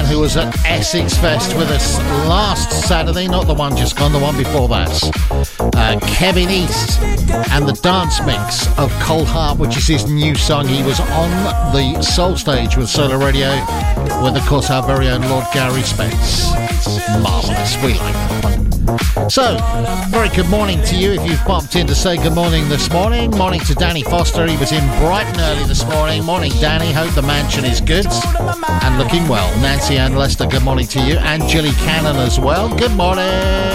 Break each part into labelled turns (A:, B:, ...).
A: who was at Essex Fest with us last Saturday, not the one just gone, the one before that. Kevin East and the dance mix of Cold Heart, which is his new song. He was on the Soul Stage with Solar Radio with, of course, our very own Lord Gary Spence. Marvellous, we like that one. So, very good morning to you if you've popped in to say good morning this morning. Morning to Danny Foster, he was in Brighton early this morning. Morning Danny, hope the mansion is good and looking well. Nancy Ann Lester, good morning to you. And Jilly Cannon as well, good morning.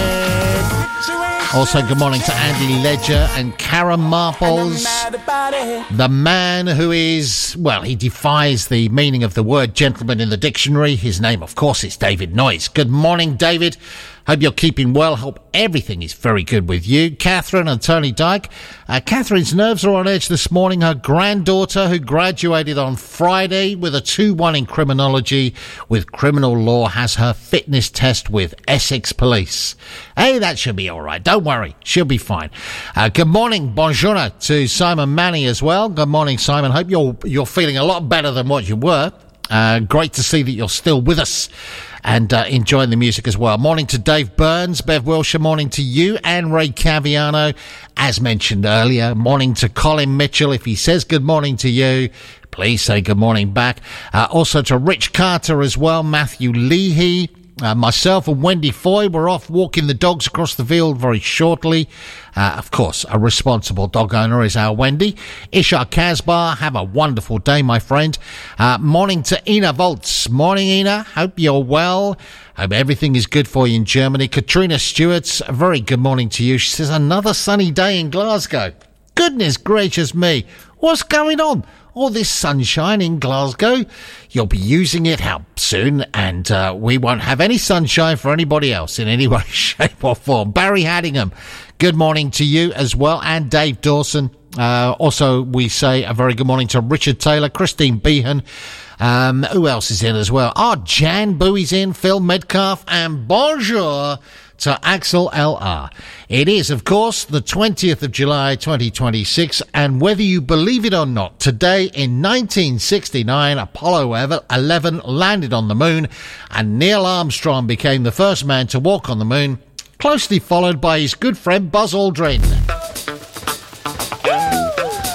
A: Also, good morning to Andy Ledger and Karen Marples. The man who is, well, he defies the meaning of the word gentleman in the dictionary. His name, of course, is David Noyes. Good morning, David. Hope you're keeping well. Hope everything is very good with you. Catherine and Tony Dyke. Catherine's nerves are on edge this morning. Her granddaughter, who graduated on Friday with a 2-1 in criminology with criminal law, has her fitness test with Essex Police. Hey, that should be all right. Don't worry. She'll be fine. Good morning, bonjour to Simon Manny as well. Good morning, Simon. Hope you're feeling a lot better than what you were. Great to see that you're still with us and enjoying the music as well. Morning to Dave Burns, Bev Wilshire, morning to you and Ray Caviano, as mentioned earlier. Morning to Colin Mitchell. If he says good morning to you, please say good morning back. Also to Rich Carter as well, Matthew Leahy. Myself and Wendy Foy were off walking the dogs across the field very shortly. Of course, a responsible dog owner is our Wendy. Ishar Kasbar, have a wonderful day, my friend. Morning to Ina Volts. Morning, Ina. Hope you're well. Hope everything is good for you in Germany. Katrina Stewart's, a very good morning to you. She says, another sunny day in Glasgow. Goodness gracious me. What's going on? All this sunshine in Glasgow, you'll be using it how soon, and we won't have any sunshine for anybody else in any way, shape or form. Barry Haddingham, good morning to you as well, and Dave Dawson. Also, we say a very good morning to Richard Taylor, Christine Behan. Who else is in as well? Jan Bowie's in, Phil Medcalf, and bonjour to Axel LR. It is, of course, the 20th of July 2026, and whether you believe it or not, today in 1969, Apollo 11 landed on the moon, and Neil Armstrong became the first man to walk on the moon, closely followed by his good friend Buzz Aldrin.